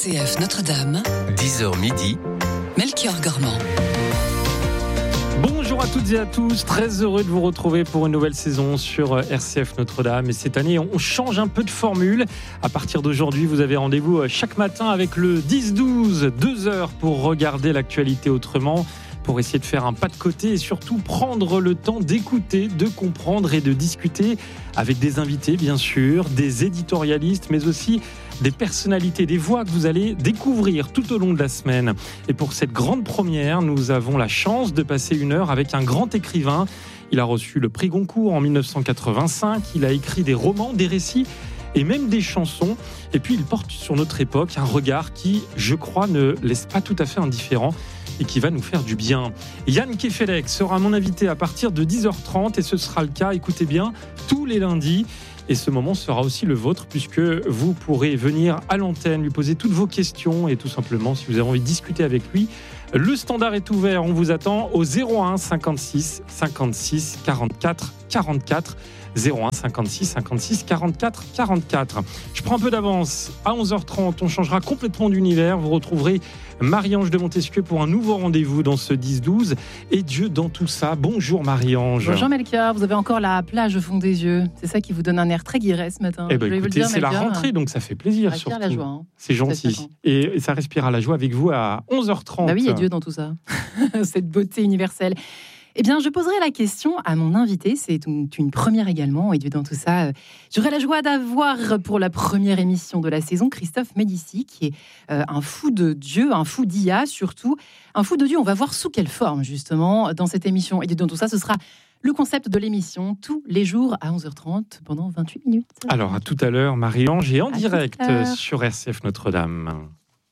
RCF Notre-Dame, 10h midi, Melchior Gormand. Bonjour à toutes et à tous, très heureux de vous retrouver pour une nouvelle saison sur RCF Notre-Dame. Et cette année, on change un peu de formule. À partir d'aujourd'hui, vous avez rendez-vous chaque matin avec le 10-12, 2 heures pour regarder l'actualité autrement, pour essayer de faire un pas de côté et surtout prendre le temps d'écouter, de comprendre et de discuter avec des invités, bien sûr, des éditorialistes, mais aussi des personnalités, des voix que vous allez découvrir tout au long de la semaine. Et pour cette grande première, nous avons la chance de passer une heure avec un grand écrivain. Il a reçu le prix Goncourt en 1985. Il a écrit des romans, des récits et même des chansons. Et puis il porte sur notre époque un regard qui, je crois, ne laisse pas tout à fait indifférent et qui va nous faire du bien. Yann Kefelec sera mon invité à partir de 10h30 et ce sera le cas, écoutez bien, tous les lundis. Et ce moment sera aussi le vôtre puisque vous pourrez venir à l'antenne, lui poser toutes vos questions et tout simplement, si vous avez envie de discuter avec lui, le standard est ouvert. On vous attend au 01 56 56 44 44. 01 56 56 44 44. Je prends un peu d'avance. À 11h30, on changera complètement d'univers. Vous retrouverez Marie-Ange de Montesquieu pour un nouveau rendez-vous dans ce 10-12. Et Dieu dans tout ça. Bonjour Marie-Ange. Bonjour Melchior, vous avez encore la plage au fond des yeux. C'est ça qui vous donne un air très guiré ce matin. Eh ben, écoutez, c'est Melchior, la rentrée, donc ça fait plaisir surtout. La joie, hein. C'est gentil. Et ça respire à la joie avec vous à 11h30. Bah oui, il y a Dieu dans tout ça. Cette beauté universelle. Eh bien, je poserai la question à mon invité. C'est une première également. Et dans tout ça, j'aurai la joie d'avoir pour la première émission de la saison Christophe Médicis, qui est un fou de Dieu, un fou d'IA surtout. Un fou de Dieu, on va voir sous quelle forme justement dans cette émission. Et dans tout ça, ce sera le concept de l'émission tous les jours à 11h30 pendant 28 minutes. Alors, à tout à l'heure, Marie-Ange, et en direct sur RCF Notre-Dame.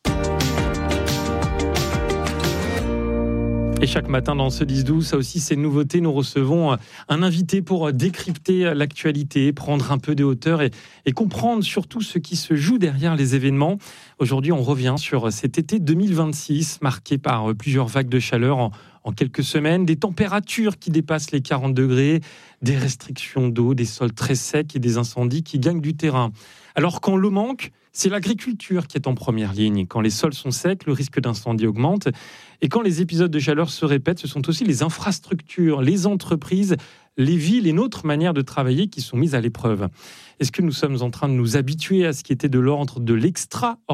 Et chaque matin dans ce 10-12, ça aussi c'est une nouveauté, nous recevons un invité pour décrypter l'actualité, prendre un peu de hauteur et comprendre surtout ce qui se joue derrière les événements. Aujourd'hui, on revient sur cet été 2026, marqué par plusieurs vagues de chaleur en quelques semaines, des températures qui dépassent les 40 degrés, des restrictions d'eau, des sols très secs et des incendies qui gagnent du terrain. Alors quand l'eau manque, c'est l'agriculture qui est en première ligne. Quand les sols sont secs, le risque d'incendie augmente. Et quand les épisodes de chaleur se répètent, ce sont aussi les infrastructures, les entreprises, les villes et notre manière de travailler qui sont mises à l'épreuve. Est-ce que nous sommes en train de nous habituer à ce qui était de l'ordre de l'extraordinaire ?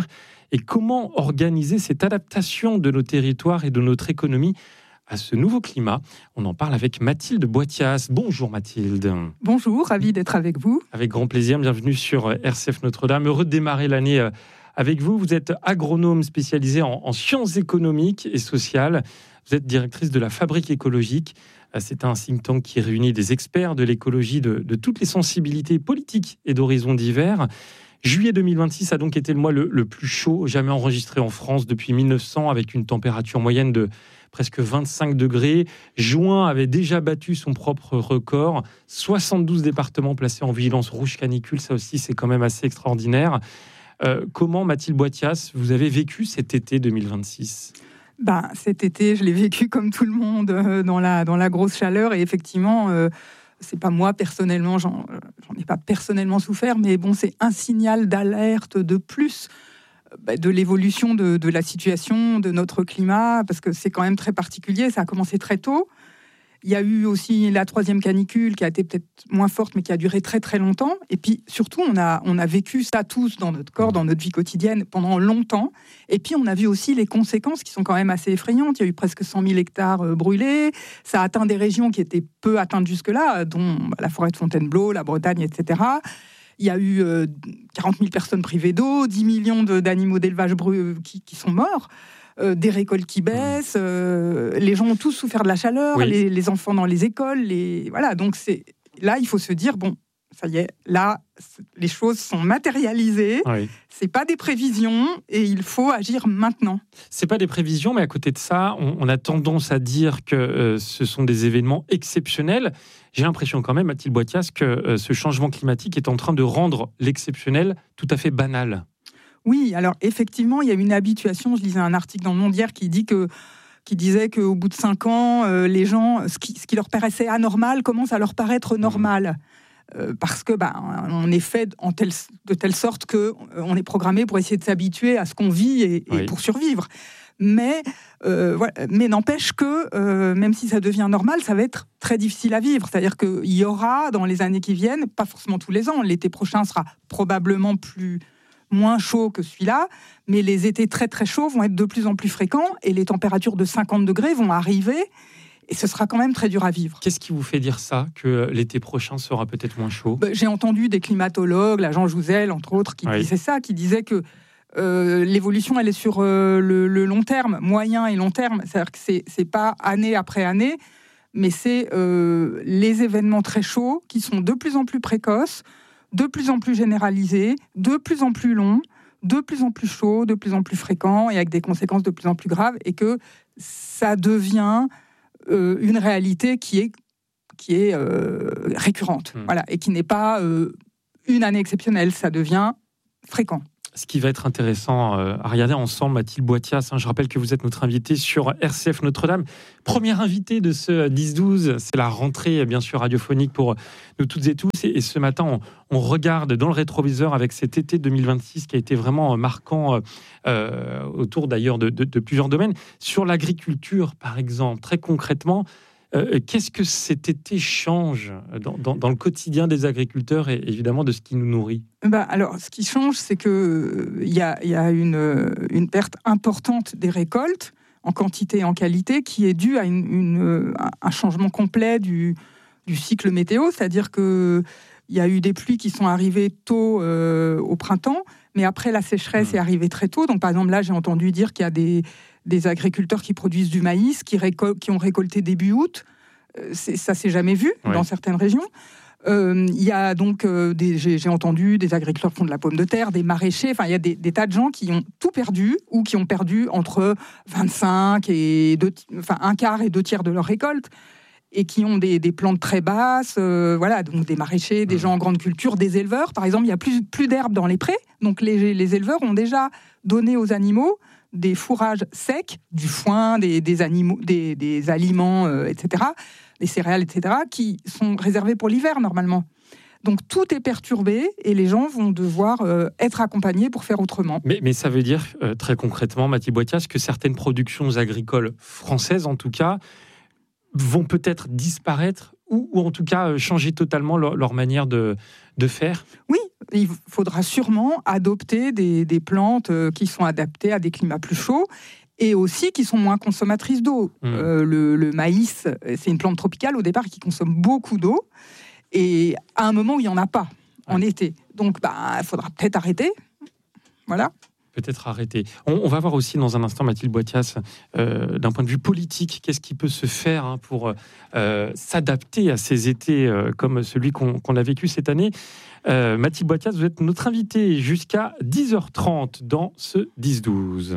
Et comment organiser cette adaptation de nos territoires et de notre économie à ce nouveau climat? On en parle avec Mathilde Boitias. Bonjour Mathilde. Bonjour, ravi d'être avec vous. Avec grand plaisir, bienvenue sur RCF Notre-Dame. Heureux de démarrer l'année avec vous. Vous êtes agronome spécialisée en sciences économiques et sociales. Vous êtes directrice de la Fabrique écologique. C'est un think tank qui réunit des experts de l'écologie de toutes les sensibilités politiques et d'horizons divers. Juillet 2026 a donc été le mois le plus chaud jamais enregistré en France depuis 1900, avec une température moyenne de presque 25 degrés. Juin avait déjà battu son propre record. 72 départements placés en vigilance rouge canicule, ça aussi c'est quand même assez extraordinaire. Comment, Mathilde Boitias, vous avez vécu cet été 2026 ? Cet été, je l'ai vécu comme tout le monde dans la grosse chaleur. Et effectivement, c'est pas moi personnellement, j'en ai pas personnellement souffert, mais bon, c'est un signal d'alerte de plus de l'évolution de la situation, de notre climat, parce que c'est quand même très particulier. Ça a commencé très tôt. Il y a eu aussi la 3e canicule qui a été peut-être moins forte, mais qui a duré très très longtemps. Et puis surtout, on a vécu ça tous dans notre corps, dans notre vie quotidienne pendant longtemps. Et puis on a vu aussi les conséquences qui sont quand même assez effrayantes. Il y a eu presque 100 000 hectares brûlés. Ça a atteint des régions qui étaient peu atteintes jusque-là, dont la forêt de Fontainebleau, la Bretagne, etc. Il y a eu 40 000 personnes privées d'eau, 10 millions d'animaux d'élevage qui sont morts. Des récoltes qui baissent, les gens ont tous souffert de la chaleur, oui. les enfants dans les écoles, voilà. Donc là, il faut se dire bon, ça y est, là, les choses sont matérialisées. Oui. C'est pas des prévisions et il faut agir maintenant. C'est pas des prévisions, mais à côté de ça, on a tendance à dire que ce sont des événements exceptionnels. J'ai l'impression quand même, Mathilde Boitias, que ce changement climatique est en train de rendre l'exceptionnel tout à fait banal. Oui, alors effectivement, il y a une habituation. Je lisais un article dans le Monde hier qui disait qu'au bout de 5 ans, les gens, ce qui leur paraissait anormal commence à leur paraître normal. parce que on est fait de telle sorte que on est programmé pour essayer de s'habituer à ce qu'on vit et pour survivre. Mais n'empêche que même si ça devient normal, ça va être très difficile à vivre. C'est-à-dire qu'il y aura dans les années qui viennent, pas forcément tous les ans, l'été prochain sera probablement moins chaud que celui-là, mais les étés très très chauds vont être de plus en plus fréquents et les températures de 50 degrés vont arriver et ce sera quand même très dur à vivre. Qu'est-ce qui vous fait dire ça, que l'été prochain sera peut-être moins chaud ? J'ai entendu des climatologues, la Jean Jouzel entre autres, qui disaient que l'évolution elle est sur le long terme, moyen et long terme, c'est-à-dire que c'est pas année après année, mais c'est les événements très chauds qui sont de plus en plus précoces, de plus en plus généralisés, de plus en plus longs, de plus en plus chauds, de plus en plus fréquents et avec des conséquences de plus en plus graves, et que ça devient une réalité qui est récurrente, voilà, et qui n'est pas une année exceptionnelle, ça devient fréquent. Ce qui va être intéressant à regarder ensemble, Mathilde Boitias, je rappelle que vous êtes notre invitée sur RCF Notre-Dame. Première invitée de ce 10-12, c'est la rentrée bien sûr radiophonique pour nous toutes et tous. Et ce matin, on regarde dans le rétroviseur avec cet été 2026 qui a été vraiment marquant autour d'ailleurs de plusieurs domaines. Sur l'agriculture par exemple, très concrètement, qu'est-ce que cet été change dans le quotidien des agriculteurs et évidemment de ce qui nous nourrit ? Alors, ce qui change, c'est qu'il y a une perte importante des récoltes, en quantité et en qualité, qui est due à un changement complet du cycle météo. C'est-à-dire qu'il y a eu des pluies qui sont arrivées tôt au printemps, mais après, la sécheresse est arrivée très tôt. Donc, par exemple, là, j'ai entendu dire qu'il y a des agriculteurs qui produisent du maïs, qui ont récolté début août. Ça s'est jamais vu dans certaines régions. Il y a donc, j'ai entendu des agriculteurs qui font de la pomme de terre, des maraîchers. Enfin, il y a des tas de gens qui ont tout perdu ou qui ont perdu entre 25 et un quart et 2 tiers de leur récolte et qui ont des plantes très basses. Voilà, donc des maraîchers, des gens en grande culture, des éleveurs. Par exemple, il y a plus d'herbe dans les prés. Donc les éleveurs ont déjà donné aux animaux des fourrages secs, du foin, des aliments, etc., des céréales, etc., qui sont réservés pour l'hiver, normalement. Donc, tout est perturbé et les gens vont devoir être accompagnés pour faire autrement. Mais ça veut dire, très concrètement, Mathilde Boitias, que certaines productions agricoles françaises, en tout cas, vont peut-être disparaître ou en tout cas changer totalement leur manière de faire ? Oui, il faudra sûrement adopter des plantes qui sont adaptées à des climats plus chauds et aussi qui sont moins consommatrices d'eau. Le maïs, c'est une plante tropicale au départ qui consomme beaucoup d'eau et à un moment où il n'y en a pas en été. Donc, il faudra peut-être arrêter. Voilà. Peut-être arrêter. On va voir aussi dans un instant, Mathilde Boitias, d'un point de vue politique, qu'est-ce qui peut se faire pour s'adapter à ces étés comme celui qu'on a vécu cette année. Mathilde Boitias, vous êtes notre invitée jusqu'à 10h30 dans ce 10-12.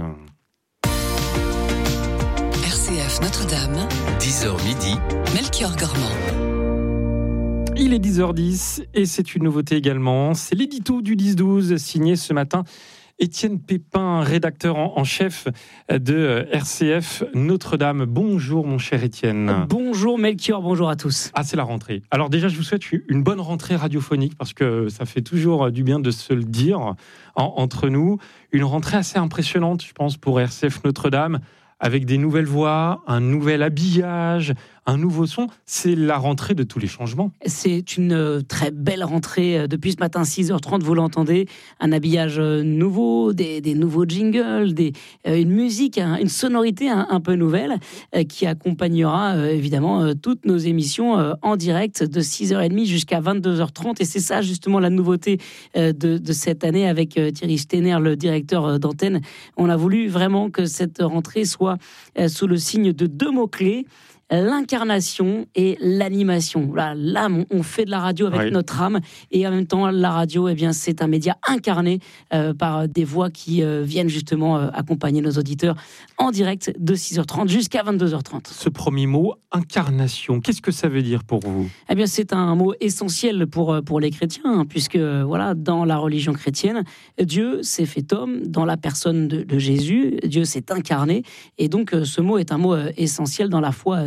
RCF Notre-Dame, 10h midi, Melchior Gormand. Il est 10h10 et c'est une nouveauté également. C'est l'édito du 10-12 signé ce matin Étienne Pépin, rédacteur en chef de RCF Notre-Dame. Bonjour mon cher Étienne. Bonjour Melchior, bonjour à tous. Ah, c'est la rentrée. Alors déjà, je vous souhaite une bonne rentrée radiophonique parce que ça fait toujours du bien de se le dire entre nous. Une rentrée assez impressionnante, je pense, pour RCF Notre-Dame, avec des nouvelles voix, un nouvel habillage, un nouveau son. C'est la rentrée de tous les changements. C'est une très belle rentrée depuis ce matin, 6h30, vous l'entendez. Un habillage nouveau, des nouveaux jingles, une musique, une sonorité un peu nouvelle qui accompagnera évidemment toutes nos émissions en direct de 6h30 jusqu'à 22h30. Et c'est ça justement la nouveauté de cette année avec Thierry Steiner, le directeur d'antenne. On a voulu vraiment que cette rentrée soit sous le signe de 2 mots-clés: l'incarnation et l'animation. Là, on fait de la radio avec notre âme et en même temps, la radio, c'est un média incarné par des voix qui viennent justement accompagner nos auditeurs en direct de 6h30 jusqu'à 22h30. Ce premier mot, incarnation, qu'est-ce que ça veut dire pour vous ? C'est un mot essentiel pour les chrétiens, puisque dans la religion chrétienne, Dieu s'est fait homme dans la personne de Jésus, Dieu s'est incarné, et donc ce mot est un mot essentiel dans la foi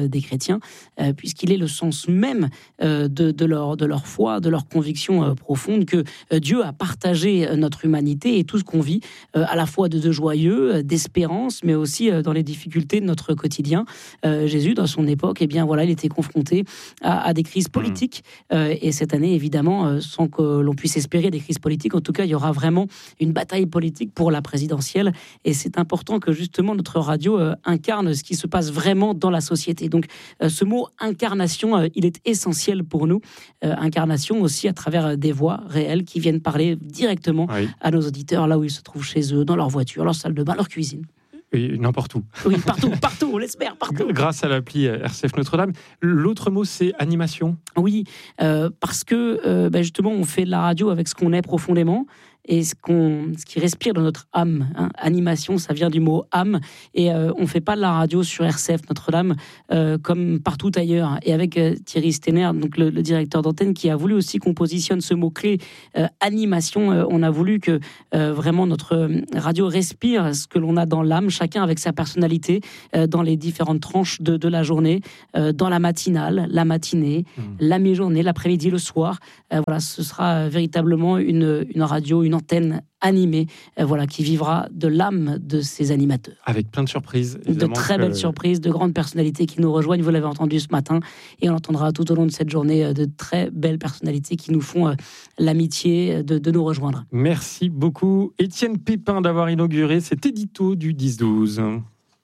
des chrétiens, puisqu'il est le sens même de leur foi, de leur conviction profonde que Dieu a partagé notre humanité et tout ce qu'on vit, à la fois de joyeux, d'espérance, mais aussi dans les difficultés de notre quotidien. Jésus, dans son époque, il était confronté à des crises politiques. Et cette année, évidemment, sans que l'on puisse espérer des crises politiques, en tout cas, il y aura vraiment une bataille politique pour la présidentielle. Et c'est important que justement notre radio incarne ce qui se passe vraiment dans la société. Donc ce mot incarnation, il est essentiel pour nous. Incarnation aussi à travers des voix réelles qui viennent parler directement à nos auditeurs, là où ils se trouvent chez eux, dans leur voiture, leur salle de bain, leur cuisine. Et n'importe où. Oui, partout, on l'espère, partout. Grâce à l'appli RCF Notre-Dame. L'autre mot, c'est animation. Oui, parce que justement, on fait de la radio avec ce qu'on est profondément et ce qui respire dans notre âme. Animation, ça vient du mot âme. Et on ne fait pas de la radio sur RCF Notre-Dame comme partout ailleurs. Et avec Thierry Stenner, donc le directeur d'antenne, qui a voulu aussi qu'on positionne ce mot-clé animation, on a voulu que vraiment notre radio respire ce que l'on a dans l'âme, chacun avec sa personnalité, dans les différentes tranches de la journée, dans la matinale, la matinée, la mi-journée, l'après-midi, le soir. Ce sera véritablement une radio, une antenne animée, qui vivra de l'âme de ses animateurs. Avec plein de surprises. De très belles surprises, de grandes personnalités qui nous rejoignent, vous l'avez entendu ce matin, et on entendra tout au long de cette journée de très belles personnalités qui nous font l'amitié de nous rejoindre. Merci beaucoup, Étienne Pépin, d'avoir inauguré cet édito du 10-12.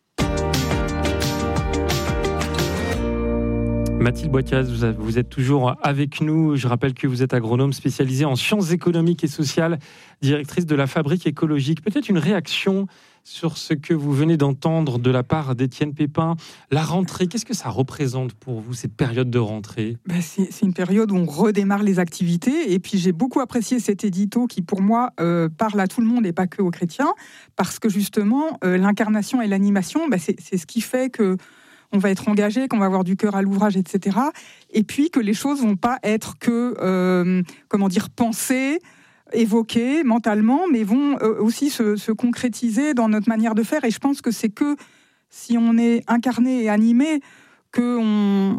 Mathilde Boitiaz, vous êtes toujours avec nous. Je rappelle que vous êtes agronome spécialisée en sciences économiques et sociales, directrice de la Fabrique écologique. Peut-être une réaction sur ce que vous venez d'entendre de la part d'Étienne Pépin. La rentrée, qu'est-ce que ça représente pour vous, cette période de rentrée ? C'est une période où on redémarre les activités. Et puis j'ai beaucoup apprécié cet édito qui, pour moi, parle à tout le monde et pas que aux chrétiens. Parce que justement, l'incarnation et l'animation, c'est ce qui fait que on va être engagé, qu'on va avoir du cœur à l'ouvrage, etc. Et puis que les choses vont pas être que, pensées, évoquées mentalement, mais vont aussi se concrétiser dans notre manière de faire. Et je pense que c'est que si on est incarné et animé, qu'on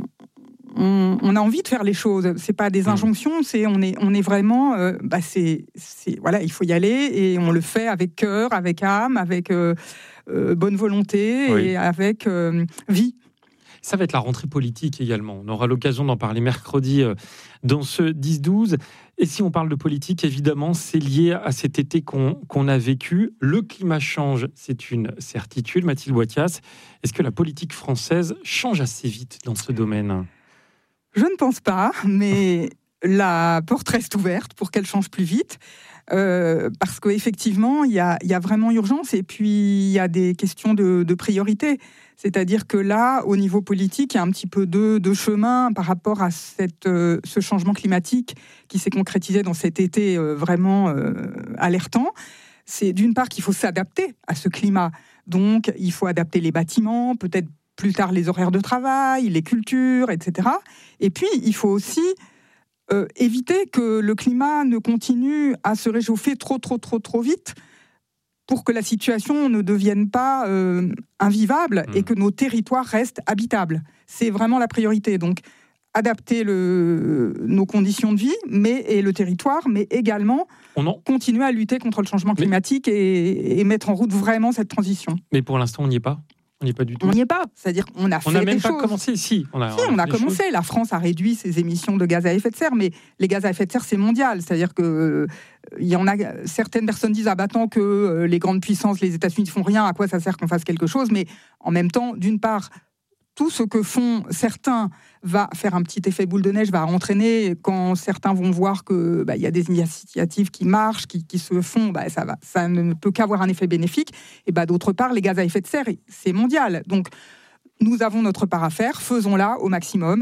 a envie de faire les choses. C'est pas des injonctions, on est vraiment, il faut y aller et on le fait avec cœur, avec âme, avec bonne volonté et avec vie. Ça va être la rentrée politique également. On aura l'occasion d'en parler mercredi dans ce 10-12. Et si on parle de politique, évidemment, c'est lié à cet été qu'on a vécu. Le climat change, c'est une certitude. Mathilde Boitiaz, est-ce que la politique française change assez vite dans ce domaine ? Je ne pense pas, mais la porte reste ouverte pour qu'elle change plus vite. Parce qu'effectivement, il y a vraiment urgence. Et puis, il y a des questions de priorité. C'est-à-dire que là, au niveau politique, il y a un petit peu de chemin par rapport à ce changement climatique qui s'est concrétisé dans cet été vraiment alertant. C'est d'une part qu'il faut s'adapter à ce climat. Donc, il faut adapter les bâtiments, peut-être plus tard les horaires de travail, les cultures, etc. Et puis, il faut aussi éviter que le climat ne continue à se réchauffer trop vite pour que la situation ne devienne pas invivable et que nos territoires restent habitables. C'est vraiment la priorité. Donc, adapter nos conditions de vie et le territoire, mais également continuer à lutter contre le changement climatique et mettre en route vraiment cette transition. Mais pour l'instant, on n'y est pas. On n'y est pas du tout. On n'y est pas. C'est-à-dire qu'on a fait des choses. On n'a même pas commencé. Si, on a commencé. La France a réduit ses émissions de gaz à effet de serre, mais les gaz à effet de serre, c'est mondial. C'est-à-dire que il y en a certaines personnes disent tant que les grandes puissances, les États-Unis ne font rien, à quoi ça sert qu'on fasse quelque chose ? Mais en même temps, d'une part, tout ce que font certains va faire un petit effet boule de neige, va entraîner, quand certains vont voir que y a des initiatives qui marchent, qui se font, ça ne peut qu'avoir un effet bénéfique. Et d'autre part, les gaz à effet de serre, c'est mondial. Donc, nous avons notre part à faire, faisons-la au maximum.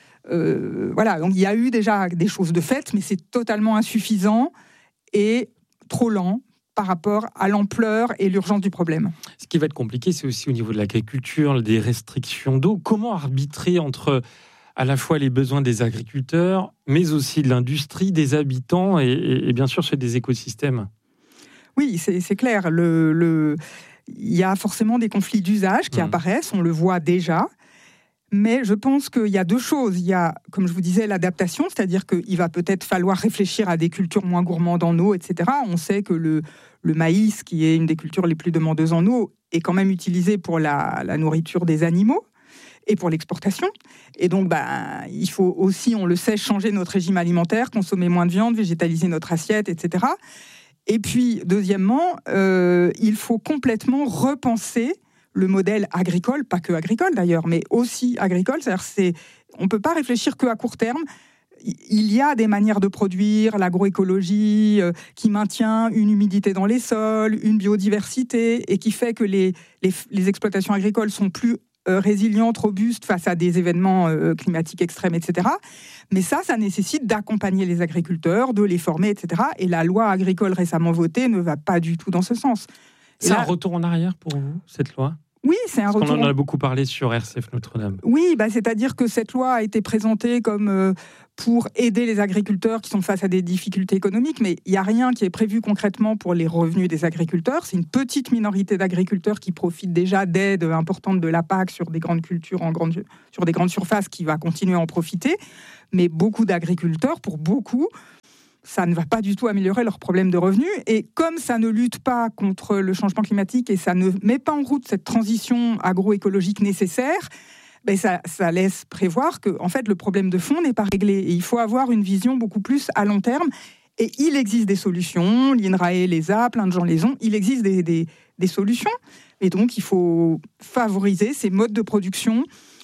Donc il y a eu déjà des choses de faites, mais c'est totalement insuffisant et trop lent par rapport à l'ampleur et l'urgence du problème. Ce qui va être compliqué, c'est aussi au niveau de l'agriculture, des restrictions d'eau. Comment arbitrer entre à la fois les besoins des agriculteurs, mais aussi de l'industrie, des habitants et bien sûr ceux des écosystèmes ? Oui, c'est clair. Il y a forcément des conflits d'usage qui apparaissent, on le voit déjà. Mais je pense qu'il y a deux choses. Il y a, comme je vous disais, l'adaptation, c'est-à-dire qu'il va peut-être falloir réfléchir à des cultures moins gourmandes en eau, etc. On sait que le maïs, qui est une des cultures les plus demandeuses en eau, est quand même utilisé pour la nourriture des animaux et pour l'exportation. Et donc, il faut aussi, on le sait, changer notre régime alimentaire, consommer moins de viande, végétaliser notre assiette, etc. Et puis, deuxièmement, il faut complètement repenser le modèle agricole, pas que agricole d'ailleurs, mais aussi agricole. C'est-à-dire, on ne peut pas réfléchir qu'à court terme. Il y a des manières de produire, l'agroécologie qui maintient une humidité dans les sols, une biodiversité, et qui fait que les exploitations agricoles sont plus résilientes, robustes face à des événements climatiques extrêmes, etc. Mais ça nécessite d'accompagner les agriculteurs, de les former, etc. Et la loi agricole récemment votée ne va pas du tout dans ce sens. C'est un retour en arrière pour vous, cette loi ? Oui, c'est un retour. On en a beaucoup parlé sur RCF Notre-Dame. Oui, c'est-à-dire que cette loi a été présentée comme pour aider les agriculteurs qui sont face à des difficultés économiques, mais il n'y a rien qui est prévu concrètement pour les revenus des agriculteurs. C'est une petite minorité d'agriculteurs qui profitent déjà d'aides importantes de la PAC sur des grandes cultures, sur des grandes surfaces, qui va continuer à en profiter. Mais beaucoup d'agriculteurs, pour beaucoup, ça ne va pas du tout améliorer leurs problèmes de revenus. Et comme ça ne lutte pas contre le changement climatique et ça ne met pas en route cette transition agroécologique nécessaire, ça laisse prévoir que en fait, le problème de fond n'est pas réglé. Et il faut avoir une vision beaucoup plus à long terme. Et il existe des solutions. L'INRAE les a, plein de gens les ont. Il existe des solutions. Et donc, il faut favoriser ces modes de production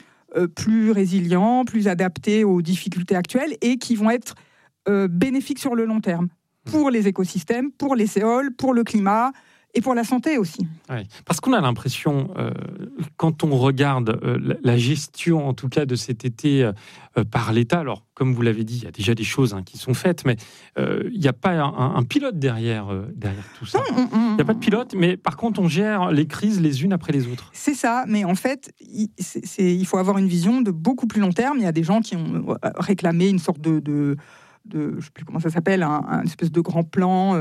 plus résilients, plus adaptés aux difficultés actuelles et qui vont être bénéfique sur le long terme, pour les écosystèmes, pour les séoles, pour le climat et pour la santé aussi. Oui, parce qu'on a l'impression, quand on regarde la gestion, en tout cas, de cet été par l'État, alors, comme vous l'avez dit, il y a déjà des choses qui sont faites, mais il n'y a pas un pilote derrière tout ça. Il n'y a pas de pilote, mais par contre, on gère les crises les unes après les autres. C'est ça, mais en fait, il faut avoir une vision de beaucoup plus long terme. Il y a des gens qui ont réclamé une sorte de je ne sais plus comment ça s'appelle, un espèce de grand plan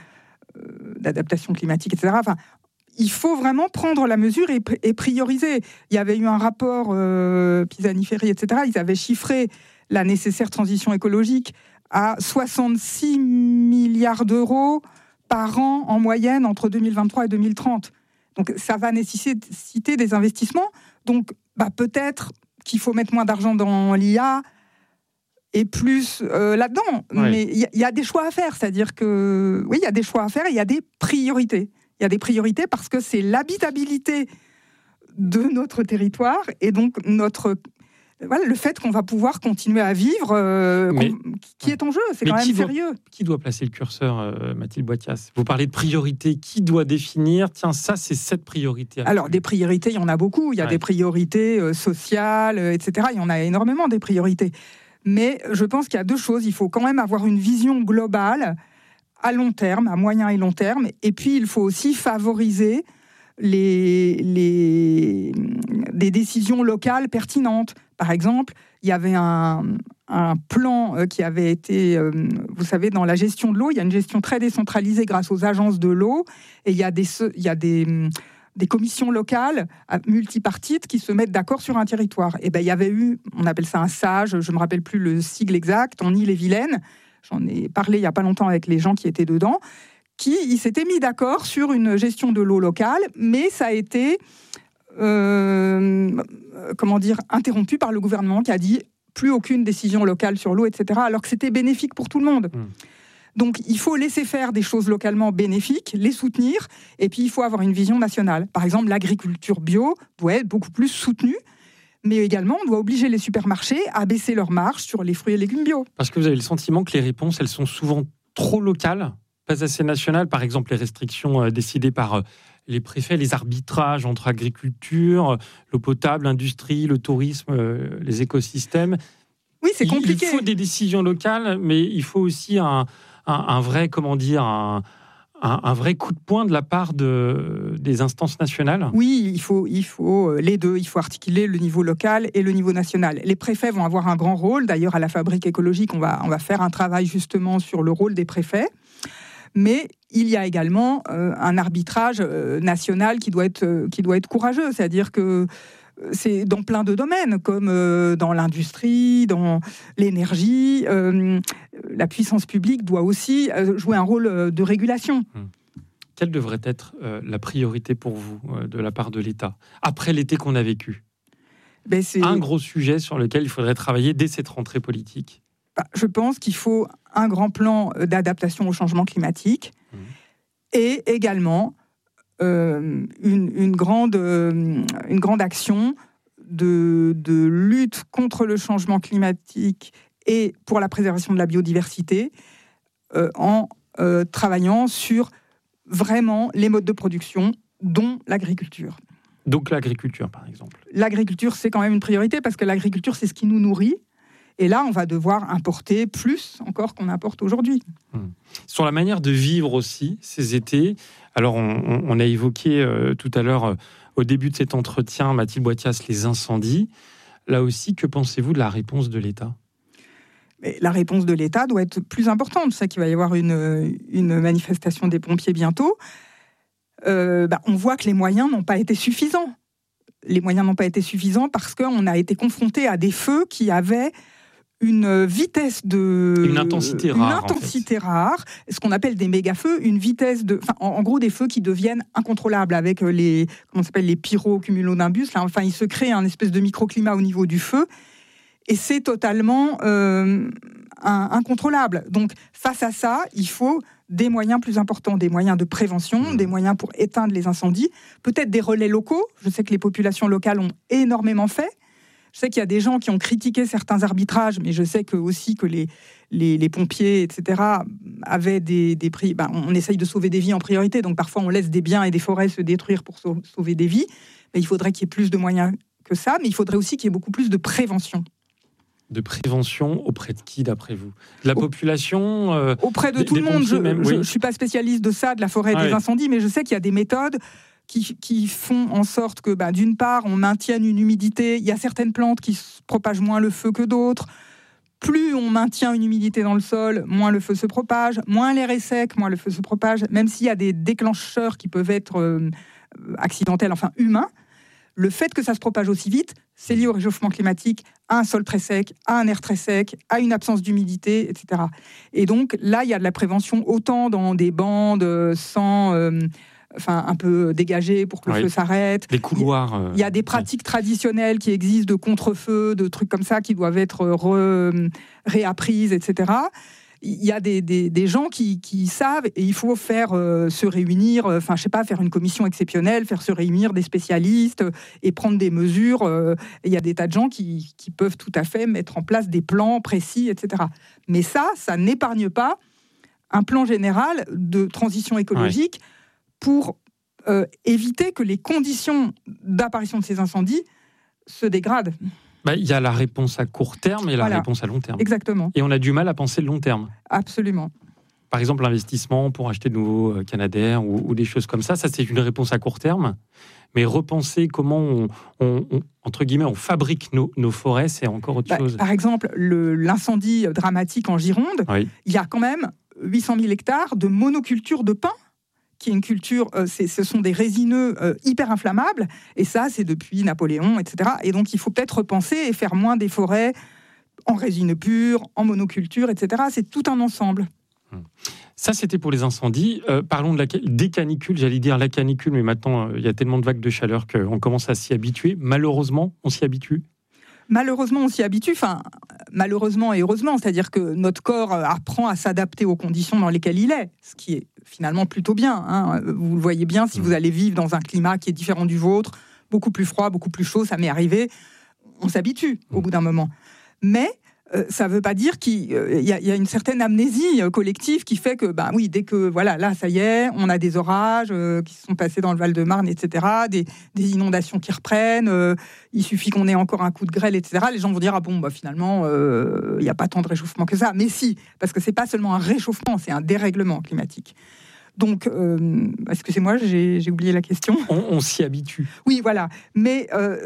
d'adaptation climatique, etc. Enfin, il faut vraiment prendre la mesure et prioriser. Il y avait eu un rapport Pisani-Ferry, etc. Ils avaient chiffré la nécessaire transition écologique à 66 milliards d'euros par an en moyenne entre 2023 et 2030. Donc, ça va nécessiter des investissements. Donc, peut-être qu'il faut mettre moins d'argent dans l'IA et plus là-dedans. Oui. Mais il y a des choix à faire. C'est-à-dire que, oui, il y a des choix à faire et il y a des priorités. Il y a des priorités parce que c'est l'habitabilité de notre territoire et donc le fait qu'on va pouvoir continuer à vivre qui est en jeu. C'est quand même sérieux. Qui doit placer le curseur, Mathilde Boitias ? Vous parlez de priorités. Qui doit définir ? Tiens, ça, c'est cette priorité. Alors, des priorités, il y en a beaucoup. Il y a des priorités sociales, etc. Il y en a énormément, des priorités. Mais je pense qu'il y a deux choses. Il faut quand même avoir une vision globale à long terme, à moyen et long terme. Et puis, il faut aussi favoriser des décisions locales pertinentes. Par exemple, il y avait un plan qui avait été, vous savez, dans la gestion de l'eau, il y a une gestion très décentralisée grâce aux agences de l'eau. Et il y a des commissions locales multipartites qui se mettent d'accord sur un territoire. Et il y avait eu, on appelle ça un SAGE, je ne me rappelle plus le sigle exact, en Ille-et-Vilaine. J'en ai parlé il n'y a pas longtemps avec les gens qui étaient dedans, ils s'étaient mis d'accord sur une gestion de l'eau locale, mais ça a été interrompu par le gouvernement qui a dit plus aucune décision locale sur l'eau, etc., alors que c'était bénéfique pour tout le monde. Donc, il faut laisser faire des choses localement bénéfiques, les soutenir, et puis il faut avoir une vision nationale. Par exemple, l'agriculture bio doit être beaucoup plus soutenue, mais également, on doit obliger les supermarchés à baisser leurs marges sur les fruits et légumes bio. Parce que vous avez le sentiment que les réponses, elles sont souvent trop locales, pas assez nationales. Par exemple, les restrictions décidées par les préfets, les arbitrages entre agriculture, l'eau potable, l'industrie, le tourisme, les écosystèmes. Oui, c'est compliqué. Il faut des décisions locales, mais il faut aussi un vrai, un vrai coup de poing de la part des instances nationales. Oui, il faut les deux. Il faut articuler le niveau local et le niveau national. Les préfets vont avoir un grand rôle. D'ailleurs, à la Fabrique écologique, on va faire un travail justement sur le rôle des préfets. Mais il y a également un arbitrage national qui doit être courageux. C'est-à-dire que c'est dans plein de domaines, comme dans l'industrie, dans l'énergie. La puissance publique doit aussi jouer un rôle de régulation. Quelle devrait être la priorité pour vous de la part de l'État, après l'été qu'on a vécu ? C'est un gros sujet sur lequel il faudrait travailler dès cette rentrée politique. Je pense qu'il faut un grand plan d'adaptation au changement climatique et également une grande action de lutte contre le changement climatique et pour la préservation de la biodiversité en travaillant sur vraiment les modes de production, dont l'agriculture. Donc l'agriculture, par exemple. L'agriculture, c'est quand même une priorité parce que l'agriculture, c'est ce qui nous nourrit. Et là, on va devoir importer plus encore qu'on importe aujourd'hui. Sur la manière de vivre aussi ces étés, alors on a évoqué tout à l'heure, au début de cet entretien, Mathilde Boitias, les incendies. Là aussi, que pensez-vous de la réponse de l'État ? Mais la réponse de l'État doit être plus importante. Je sais qu'il va y avoir une manifestation des pompiers bientôt. On voit que les moyens n'ont pas été suffisants. Les moyens n'ont pas été suffisants parce qu'on a été confronté à des feux qui avaient une vitesse une intensité rare, ce qu'on appelle des méga-feux, une vitesse en gros des feux qui deviennent incontrôlables avec les pyrocumulonimbus. Enfin, il se crée un espèce de microclimat au niveau du feu et c'est totalement incontrôlable. Donc, face à ça, il faut des moyens plus importants, des moyens de prévention, des moyens pour éteindre les incendies, peut-être des relais locaux. Je sais que les populations locales ont énormément fait. Je sais qu'il y a des gens qui ont critiqué certains arbitrages, mais je sais aussi que les pompiers, etc., avaient des prix. On essaye de sauver des vies en priorité, donc parfois on laisse des biens et des forêts se détruire pour sauver des vies. Mais il faudrait qu'il y ait plus de moyens que ça, mais il faudrait aussi qu'il y ait beaucoup plus de prévention. De prévention auprès de qui, d'après vous ? De la population auprès de tout le monde. Je ne suis pas spécialiste de ça, de la forêt et des incendies, mais je sais qu'il y a des méthodes qui font en sorte que, d'une part, on maintienne une humidité. Il y a certaines plantes qui propagent moins le feu que d'autres. Plus on maintient une humidité dans le sol, moins le feu se propage. Moins l'air est sec, moins le feu se propage. Même s'il y a des déclencheurs qui peuvent être accidentels, enfin humains, le fait que ça se propage aussi vite, c'est lié au réchauffement climatique, à un sol très sec, à un air très sec, à une absence d'humidité, etc. Et donc là, il y a de la prévention autant dans des bandes sans... un peu dégagées pour que le feu s'arrête. Des couloirs. Il y a des pratiques traditionnelles qui existent de contre-feu, de trucs comme ça qui doivent être réapprises, etc. Il y a des gens qui savent et il faut faire se réunir, faire une commission exceptionnelle, faire se réunir des spécialistes et prendre des mesures. Il y a des tas de gens qui peuvent tout à fait mettre en place des plans précis, etc. Mais ça n'épargne pas un plan général de transition écologique pour éviter que les conditions d'apparition de ces incendies se dégradent. Il y a la réponse à court terme et la réponse à long terme. Exactement. Et on a du mal à penser le long terme. Absolument. Par exemple, l'investissement pour acheter de nouveaux Canadair ou des choses comme ça, c'est une réponse à court terme. Mais repenser comment entre guillemets, on fabrique nos forêts, c'est encore autre chose. Par exemple, l'incendie dramatique en Gironde, il y a quand même 800 000 hectares de monoculture de pin, qui est une culture, ce sont des résineux hyper inflammables, et ça, c'est depuis Napoléon, etc. Et donc, il faut peut-être repenser et faire moins des forêts en résineux purs, en monoculture, etc. C'est tout un ensemble. Ça, c'était pour les incendies. Parlons des canicules, j'allais dire la canicule, mais maintenant, il y a tellement de vagues de chaleur qu'on commence à s'y habituer. Malheureusement, on s'y habitue. Malheureusement, on s'y habitue, malheureusement et heureusement, c'est-à-dire que notre corps apprend à s'adapter aux conditions dans lesquelles il est, ce qui est finalement plutôt bien. Vous le voyez bien, si vous allez vivre dans un climat qui est différent du vôtre, beaucoup plus froid, beaucoup plus chaud, ça m'est arrivé, on s'habitue au bout d'un moment. Mais ça ne veut pas dire qu'il y a une certaine amnésie collective qui fait que, dès que, là, ça y est, on a des orages qui se sont passés dans le Val-de-Marne, etc., des inondations qui reprennent, il suffit qu'on ait encore un coup de grêle, etc., les gens vont dire, finalement, il n'y a pas tant de réchauffement que ça. Mais si, parce que ce n'est pas seulement un réchauffement, c'est un dérèglement climatique. Donc, excusez-moi, j'ai oublié la question. On s'y habitue. Oui, voilà. Mais...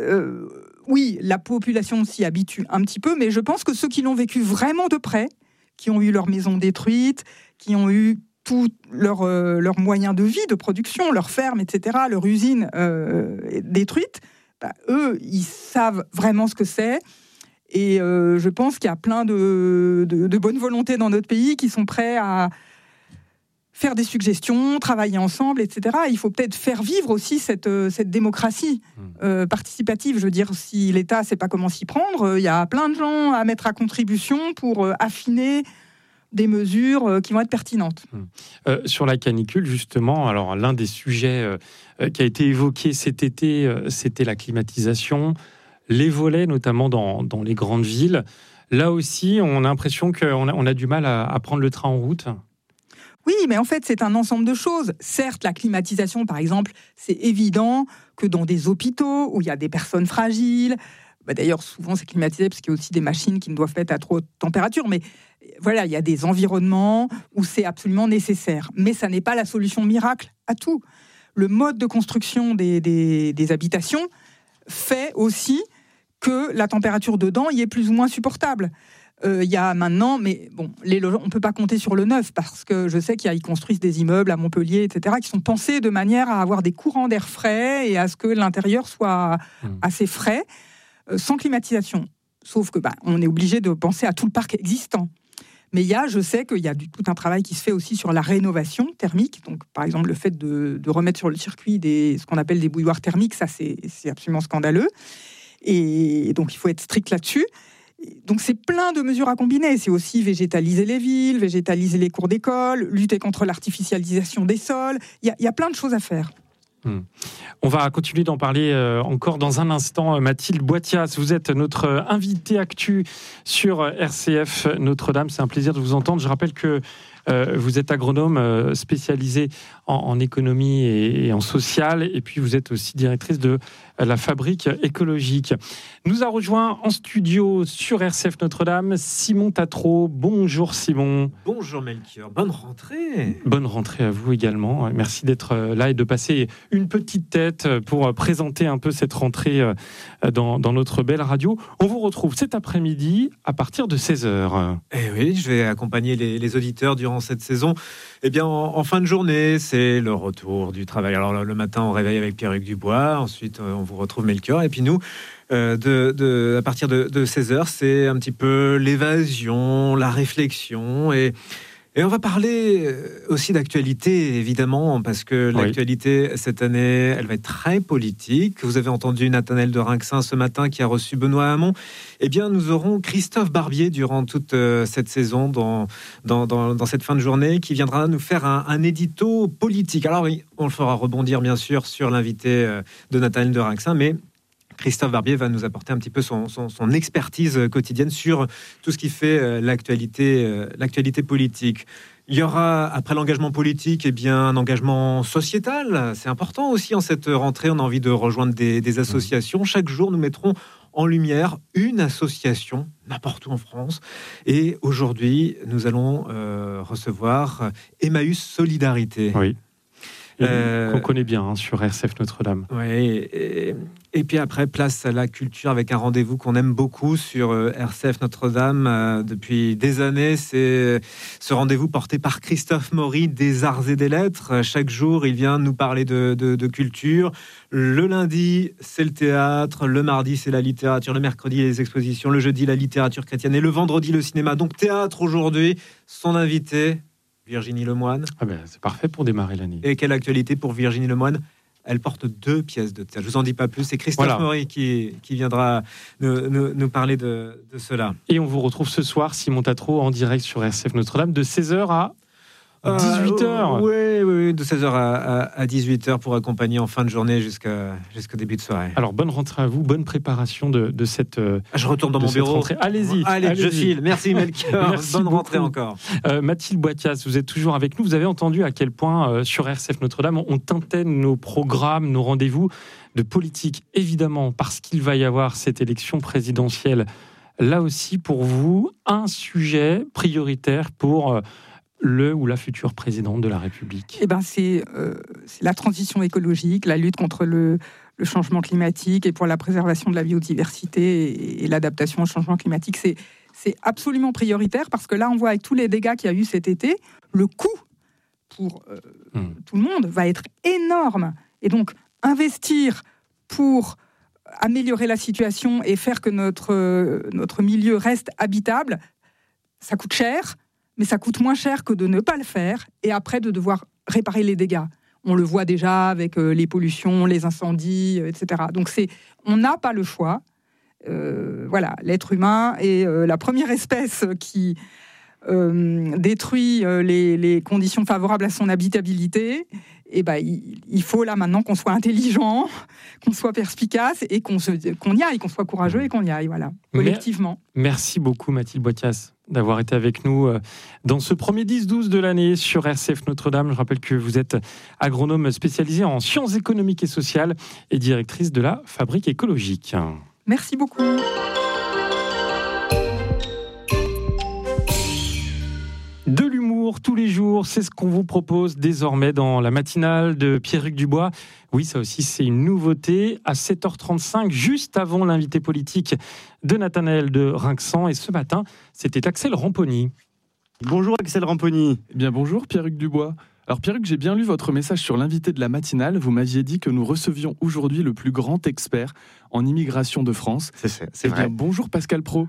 oui, la population s'y habitue un petit peu, mais je pense que ceux qui l'ont vécu vraiment de près, qui ont eu leur maison détruite, qui ont eu tous leurs moyens de vie, de production, leur ferme, etc., leur usine détruite, eux, ils savent vraiment ce que c'est. Et je pense qu'il y a plein de bonnes volontés dans notre pays qui sont prêts à faire des suggestions, travailler ensemble, etc. Il faut peut-être faire vivre aussi cette démocratie participative. Je veux dire, si l'État ne sait pas comment s'y prendre, il y a plein de gens à mettre à contribution pour affiner des mesures qui vont être pertinentes. Sur la canicule, justement, alors l'un des sujets qui a été évoqué cet été, c'était la climatisation, les volets, notamment dans les grandes villes. Là aussi, on a l'impression qu'on a du mal à prendre le train en route. Oui, mais en fait, c'est un ensemble de choses. Certes, la climatisation, par exemple, c'est évident que dans des hôpitaux où il y a des personnes fragiles, d'ailleurs, souvent, c'est climatisé parce qu'il y a aussi des machines qui ne doivent pas être à trop haute température, mais voilà, il y a des environnements où c'est absolument nécessaire. Mais ça n'est pas la solution miracle à tout. Le mode de construction des habitations fait aussi que la température dedans y est plus ou moins supportable. Il y a maintenant, mais bon, on ne peut pas compter sur le neuf parce que je sais qu'ils construisent des immeubles à Montpellier, etc., qui sont pensés de manière à avoir des courants d'air frais et à ce que l'intérieur soit assez frais, sans climatisation. Sauf que on est obligé de penser à tout le parc existant. Mais je sais qu'il y a tout un travail qui se fait aussi sur la rénovation thermique. Donc, par exemple, le fait de remettre sur le circuit ce qu'on appelle des bouilloires thermiques, ça, c'est absolument scandaleux. Et donc, il faut être strict là-dessus. Donc, c'est plein de mesures à combiner. C'est aussi végétaliser les villes, végétaliser les cours d'école, lutter contre l'artificialisation des sols. Il y a plein de choses à faire. On va continuer d'en parler encore dans un instant. Mathilde Boitias, vous êtes notre invitée actu sur RCF Notre-Dame. C'est un plaisir de vous entendre. Je rappelle que vous êtes agronome spécialisée en économie et en social. Et puis, vous êtes aussi directrice de la Fabrique écologique. Nous a rejoint en studio sur RCF Notre-Dame Simon Tatreau. Bonjour Simon. Bonjour Melchior, bonne rentrée. Bonne rentrée à vous également. Merci d'être là et de passer une petite tête pour présenter un peu cette rentrée dans notre belle radio. On vous retrouve cet après-midi à partir de 16h. Eh oui, je vais accompagner les auditeurs durant cette saison. Eh bien, en fin de journée, c'est le retour du travail. Alors le matin, on réveille avec Pierre-Hugues Dubois. Ensuite, on vous retrouve Melchior. Et puis nous, à partir de 16h, c'est un petit peu l'évasion, la réflexion. Et on va parler aussi d'actualité, évidemment, parce que l'actualité, cette année, elle va être très politique. Vous avez entendu Nathanaël de Rinxin ce matin qui a reçu Benoît Hamon. Eh bien, nous aurons Christophe Barbier durant toute cette saison, dans cette fin de journée, qui viendra nous faire un édito politique. Alors oui, on le fera rebondir, bien sûr, sur l'invité de Nathanaël de Rinxin, mais Christophe Barbier va nous apporter un petit peu son expertise quotidienne sur tout ce qui fait l'actualité politique. Il y aura, après l'engagement politique, un engagement sociétal. C'est important aussi en cette rentrée. On a envie de rejoindre des associations. Chaque jour, nous mettrons en lumière une association, n'importe où en France. Et aujourd'hui, nous allons recevoir Emmaüs Solidarité. Oui. Qu'on connaît bien sur RCF Notre-Dame. Oui, et puis après, place à la culture avec un rendez-vous qu'on aime beaucoup sur RCF Notre-Dame depuis des années. C'est ce rendez-vous porté par Christophe Maury des Arts et des Lettres. Chaque jour, il vient nous parler de culture. Le lundi, c'est le théâtre. Le mardi, c'est la littérature. Le mercredi, les expositions. Le jeudi, la littérature chrétienne. Et le vendredi, le cinéma. Donc théâtre aujourd'hui. Son invité, Virginie Lemoine. C'est parfait pour démarrer l'année. Et quelle actualité pour Virginie Lemoine? Elle porte 2 pièces de théâtre. Je vous en dis pas plus. C'est Christophe Maury qui viendra nous parler de cela. Et on vous retrouve ce soir, Simon Tatreau, en direct sur RCF Notre-Dame, de 16h à 18h. Oui, de 16h à 18h pour accompagner en fin de journée jusqu'au début de soirée. Alors, bonne rentrée à vous, bonne préparation de cette je retourne dans mon bureau. Allez-y. Je file. Merci Melchior. Merci bonne beaucoup. rentrée encore. Mathilde Boitias, vous êtes toujours avec nous. Vous avez entendu à quel point sur RCF Notre-Dame, on teintait nos programmes, nos rendez-vous de politique. Évidemment, parce qu'il va y avoir cette élection présidentielle. Là aussi, pour vous, un sujet prioritaire pour le ou la future présidente de la République. C'est la transition écologique, la lutte contre le changement climatique et pour la préservation de la biodiversité et l'adaptation au changement climatique. C'est absolument prioritaire parce que là, on voit avec tous les dégâts qu'il y a eu cet été, le coût pour tout le monde va être énorme. Et donc, investir pour améliorer la situation et faire que notre milieu reste habitable, ça coûte cher, mais ça coûte moins cher que de ne pas le faire et après de devoir réparer les dégâts. On le voit déjà avec les pollutions, les incendies, etc. Donc on n'a pas le choix. Voilà, l'être humain est la première espèce qui détruit les conditions favorables à son habitabilité. Et il faut là maintenant qu'on soit intelligent, qu'on soit perspicace et qu'on y aille, qu'on soit courageux et qu'on y aille, voilà, collectivement. Merci beaucoup Mathilde Boitias d'avoir été avec nous dans ce premier 10-12 de l'année sur RCF Notre-Dame. Je rappelle que vous êtes agronome spécialisée en sciences économiques et sociales et directrice de la Fabrique écologique. Merci beaucoup. De l'humour tous les jours, c'est ce qu'on vous propose désormais dans la matinale de Pierre-Hugues Dubois. Oui, ça aussi, c'est une nouveauté. À 7h35, juste avant l'invité politique de Nathanaël de Rinxan. Et ce matin, c'était Axel Ramponi. Bonjour Axel Ramponi. Eh bien bonjour Pierre-Hugues Dubois. Alors Pierre-Hugues, j'ai bien lu votre message sur l'invité de la matinale. Vous m'aviez dit que nous recevions aujourd'hui le plus grand expert en immigration de France. C'est vrai. Bien, bonjour Pascal Praud.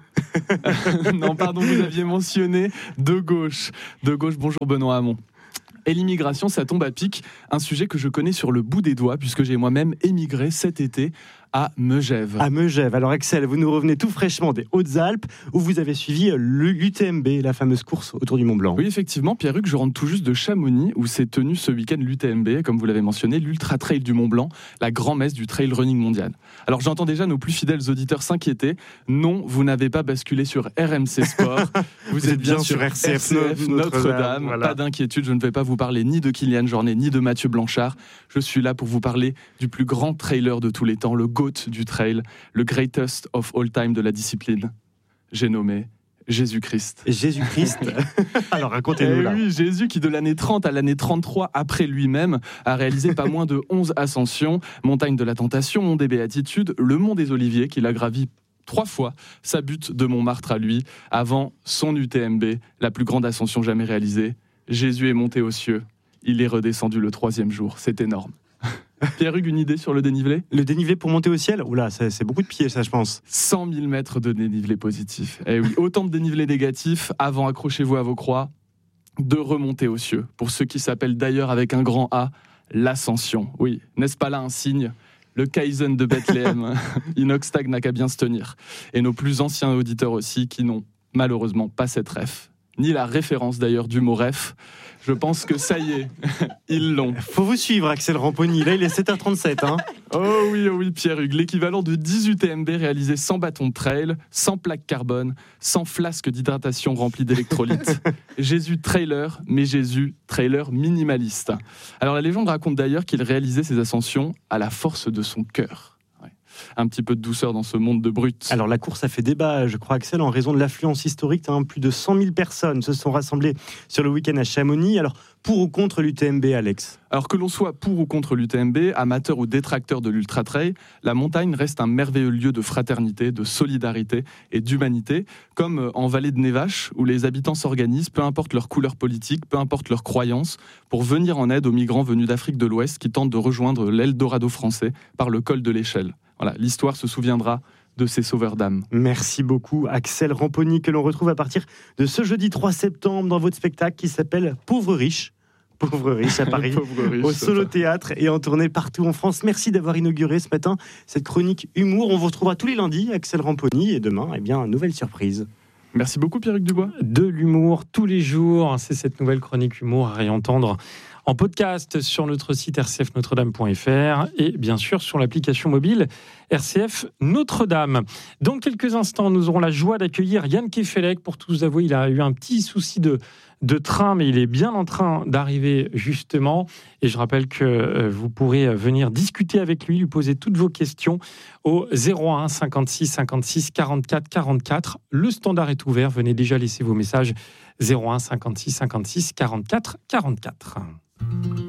Non, pardon, vous aviez mentionné de gauche. Bonjour Benoît Hamon. Et l'immigration, ça tombe à pic. Un sujet que je connais sur le bout des doigts, puisque j'ai moi-même émigré cet été à Megève. À Megève. Alors Axel, vous nous revenez tout fraîchement des Hautes-Alpes, où vous avez suivi l'UTMB, la fameuse course autour du Mont-Blanc. Oui, effectivement, Pierre-Hugues, je rentre tout juste de Chamonix, où s'est tenu ce week-end l'UTMB, comme vous l'avez mentionné, l'Ultra Trail du Mont-Blanc, la grand-messe du trail running mondial. Alors j'entends déjà nos plus fidèles auditeurs s'inquiéter. Non, vous n'avez pas basculé sur RMC Sport. Vous êtes bien sur RCF Notre-Dame. Voilà. Pas d'inquiétude, je ne vais pas vous parler ni de Kylian Jornet, ni de Mathieu Blanchard. Je suis là pour vous parler du plus grand trailer de tous les temps, le GOAT du trail, le greatest of all time de la discipline. J'ai nommé Jésus-Christ. Jésus-Christ. Alors racontez-nous là. Oui, Jésus qui de l'année 30 à l'année 33 après lui-même a réalisé pas moins de 11 ascensions, montagne de la Tentation, mont des Béatitudes, le mont des Oliviers qu'il a gravi 3 fois, sa butte de Montmartre à lui, avant son UTMB, la plus grande ascension jamais réalisée. Jésus est monté aux cieux, il est redescendu le 3e jour, c'est énorme. Pierre-Hugues, une idée sur le dénivelé ? Le dénivelé pour monter au ciel ? Oula, c'est beaucoup de pieds, ça, je pense. 100 000 mètres de dénivelé positif. Eh oui, autant de dénivelé négatif. Avant, accrochez-vous à vos croix, de remonter aux cieux. Pour ceux qui s'appellent d'ailleurs avec un grand A, l'ascension. Oui, n'est-ce pas là un signe ? Le Kaizen de Bethléem. Inoxtag n'a qu'à bien se tenir. Et nos plus anciens auditeurs aussi, qui n'ont malheureusement pas cette ref, ni la référence d'ailleurs du mot ref. Je pense que ça y est, ils l'ont. Faut vous suivre, Axel Ramponi. Là, il est 7h37. Hein. Oh oui, Pierre-Hugues. L'équivalent de 10 UTMB réalisés sans bâton de trail, sans plaque carbone, sans flasque d'hydratation remplie d'électrolytes. Jésus trailer, mais Jésus trailer minimaliste. Alors la légende raconte d'ailleurs qu'il réalisait ses ascensions à la force de son cœur. Un petit peu de douceur dans ce monde de brutes. Alors la course a fait débat, je crois, Axel, en raison de l'affluence historique. Plus de 100 000 personnes se sont rassemblées sur le week-end à Chamonix. Alors pour ou contre l'UTMB, Alex ? Alors que l'on soit pour ou contre l'UTMB, amateur ou détracteur de l'ultra-trail, la montagne reste un merveilleux lieu de fraternité, de solidarité et d'humanité, comme en Vallée de Nevache, où les habitants s'organisent, peu importe leur couleur politique, peu importe leurs croyances, pour venir en aide aux migrants venus d'Afrique de l'Ouest qui tentent de rejoindre l'Eldorado français par le col de l'Échelle. Voilà, l'histoire se souviendra de ces sauveurs d'âmes. Merci beaucoup Axel Ramponi, que l'on retrouve à partir de ce jeudi 3 septembre dans votre spectacle qui s'appelle Pauvre riche. Pauvre riche à Paris, au Solo Théâtre et en tournée partout en France. Merci d'avoir inauguré ce matin cette chronique humour. On vous retrouvera tous les lundis, Axel Ramponi, et demain, une nouvelle surprise. Merci beaucoup Pierre-Hugues Dubois. De l'humour tous les jours, c'est cette nouvelle chronique humour à réentendre en podcast sur notre site rcfnotredame.fr et bien sûr sur l'application mobile RCF Notre-Dame. Dans quelques instants, nous aurons la joie d'accueillir Yann Kefelec. Pour tout vous avouer, il a eu un petit souci de train, mais il est bien en train d'arriver justement. Et je rappelle que vous pourrez venir discuter avec lui, lui poser toutes vos questions au 01 56 56 44 44. Le standard est ouvert, venez déjà laisser vos messages 01 56 56 44 44.